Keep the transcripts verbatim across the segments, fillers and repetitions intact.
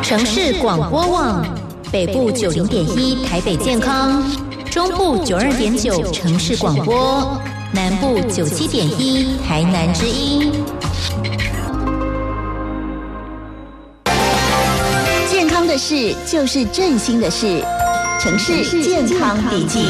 城市广播网，北部九零点一台北健康，中部九二点九城市广播，南部九七点一台南之音。 健康的事就是振兴的事，城市健康笔记。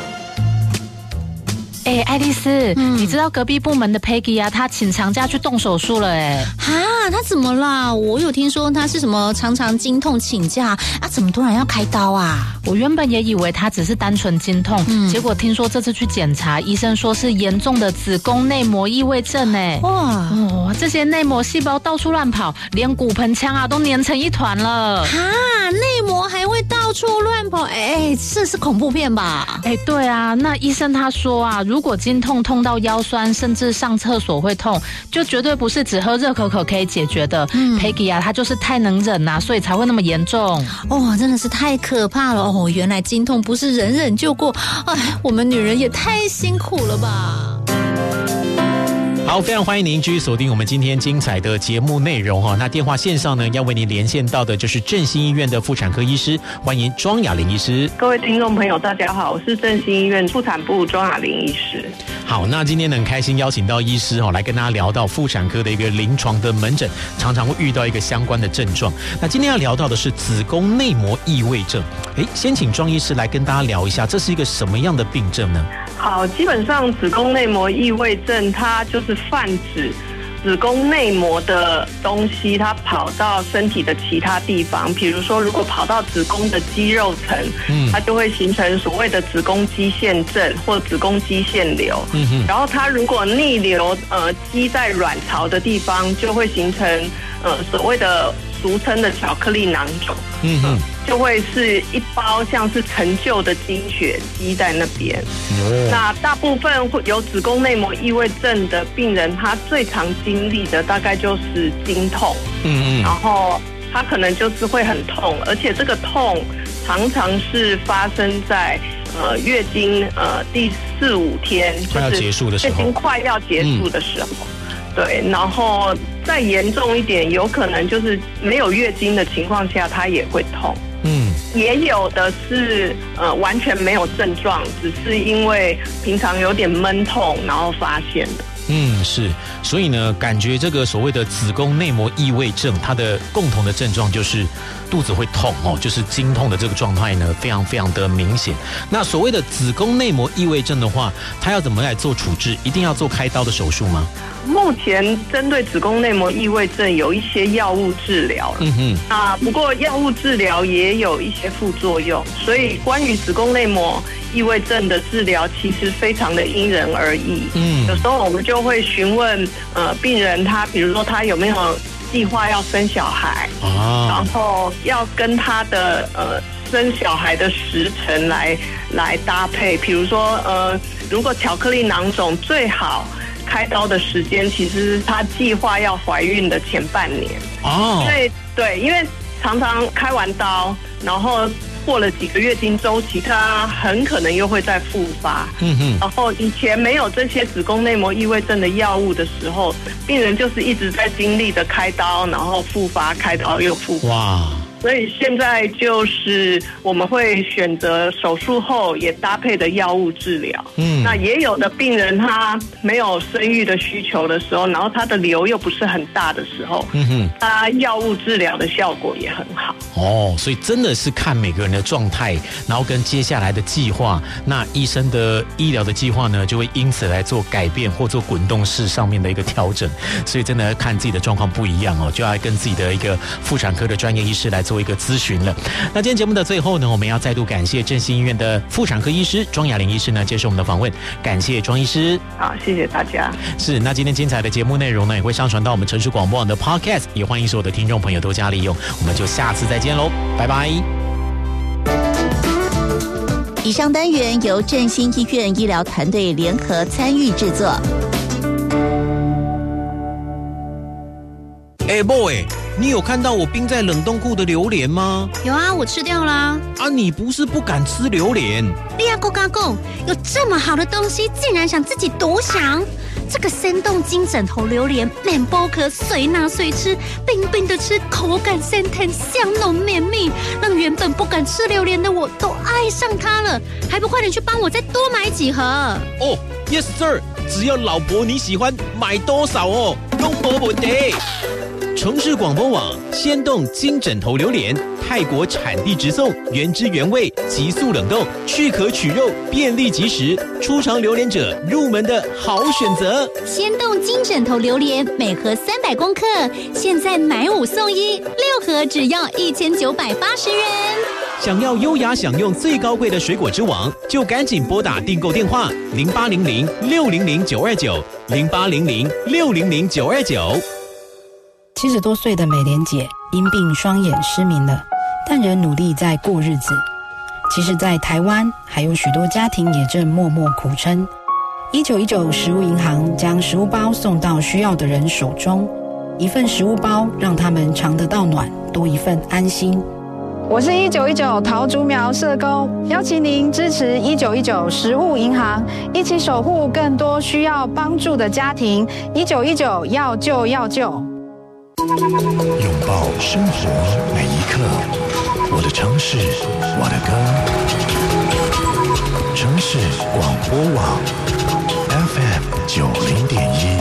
哎、欸，爱丽丝、嗯，你知道隔壁部门的 Peggy 啊，她请长假去动手术了哎、欸。 哈，她怎么啦？我有听说她是什么常常经痛请假啊，怎么突然要开刀啊？ 我原本也以为她只是单纯经痛、嗯，结果听说这次去检查，医生说是严重的子宫内膜异位症哎。哇，哦，这些内膜细胞到处乱跑，连骨盆腔啊都粘成一团了。 哈，内膜还会到处乱跑？哎、欸，这是恐怖片吧？ 哎、欸，对啊，那医生他说啊，如果经痛痛到腰酸，甚至上厕所会痛，就绝对不是只喝热可可可以解决的。嗯 Peggy 啊，她就是太能忍啊，所以才会那么严重。 哦，真的是太可怕了哦！原来经痛不是忍忍就过，哎，我们女人也太辛苦了吧。 好，非常欢迎您继续锁定我们今天精彩的节目内容哈。那电话线上呢，要为您连线到的就是振兴医院的妇产科医师，欢迎庄雅玲医师。 各位听众朋友，大家好，我是振兴医院妇产部庄雅玲医师。 好，那今天很开心邀请到医师来跟大家聊到妇产科的一个临床的门诊，常常会遇到一个相关的症状。那今天要聊到的是子宫内膜异位症。哎，先请庄医师来跟大家聊一下，这是一个什么样的病症呢？ 好，基本上子宫内膜异位症，它就是泛指子宫内膜的东西，它跑到身体的其他地方，比如说，如果跑到子宫的肌肉层，嗯，它就会形成所谓的子宫肌腺症或子宫肌腺瘤。嗯哼，然后它如果逆流，呃，积在卵巢的地方，就会形成呃所谓的俗称的巧克力囊肿。嗯哼。就会是一包像是陈旧的经血积在那边。哦、那大部分会有子宫内膜异位症的病人，他最常经历的大概就是经痛。嗯嗯。然后他可能就是会很痛，而且这个痛常常是发生在呃月经呃第四五天， 快要结束的时候， 月经快要结束的时候。嗯对，然后再严重一点，有可能就是没有月经的情况下，它也会痛。嗯，也有的是呃完全没有症状，只是因为平常有点闷痛，然后发现的。 嗯，是，所以呢，感觉这个所谓的子宫内膜异位症，它的共同的症状就是肚子会痛哦，就是经痛的这个状态呢，非常非常的明显。那所谓的子宫内膜异位症的话，它要怎么来做处置？一定要做开刀的手术吗？ 目前针对子宫内膜异位症有一些药物治疗了，嗯哼，啊，不过药物治疗也有一些副作用，所以关于子宫内膜异位症的治疗，其实非常的因人而异。嗯，有时候我们就会询问呃病人他，比如说他有没有计划要生小孩，啊，然后要跟他的呃生小孩的时辰来来搭配，比如说呃，如果巧克力囊肿最好开刀的时间其实是他计划要怀孕的前半年哦，对对，因为常常开完刀，然后过了几个月经周期，它很可能又会再复发。嗯哼，然后以前没有这些子宫内膜异位症的药物的时候，病人就是一直在经历的开刀，然后复发，开刀又复发。哇！所以现在就是我们会选择手术后也搭配的药物治疗。嗯，那也有的病人他没有生育的需求的时候，然后他的瘤又不是很大的时候，嗯哼，他药物治疗的效果也很好。 哦，所以真的是看每个人的状态，然后跟接下来的计划，那医生的医疗的计划呢，就会因此来做改变或做滚动式上面的一个调整。所以真的要看自己的状况不一样哦，就要跟自己的一个妇产科的专业医师来做。做一个咨询了。那今天节目的最后呢，我们要再度感谢振兴医院的妇产科医师庄雅玲医师呢接受我们的访问，感谢庄医师。 好，谢谢大家。 是，那今天精彩的节目内容呢也会上传到我们城市广播网的 Podcast， 也欢迎所有的听众朋友多加利用。我们就下次再见喽，拜拜。 以上单元由振兴医院医疗团队联合参与制作。 哎、欸、boy， 你有看到我冰在冷冻库的榴莲吗？ 有啊，我吃掉啦。 啊，你不是不敢吃榴莲？ 你也够敢讲，有这么好的东西，竟然想自己独享？ 这个鲜冻金枕头榴莲，面包壳随拿随吃，冰冰的吃，口感鲜甜，香浓绵密，让原本不敢吃榴莲的我都爱上它了。还不快点去帮我再多买几盒？ 哦 ，Yes sir， 只要老婆你喜欢，买多少哦，都没问题。城市广播网鲜冻金枕头榴莲，泰国产地直送，原汁原味，急速冷冻，去壳取肉，便利即食，初尝榴莲者入门的好选择。 鲜冻金枕头榴莲每盒三百公克，现在买五送一，六盒只要一千九百八十元。 想要优雅享用最高贵的水果之王，就赶紧拨打订购电话零八零零六零零九二九零八零零六零零九二九。 七十多岁的美莲姐因病双眼失明了，但仍努力在过日子。其实在台湾还有许多家庭也正默默苦撑。一九一九食物银行将食物包送到需要的人手中，一份食物包让他们尝得到暖，多一份安心。 我是一九一九桃竹苗社工，邀请您支持一九一九食物银行，一起守护更多需要帮助的家庭。一九一九要救要救。 拥抱生活每一刻，我的城市，我的歌。城市广播网 F M 九零点一。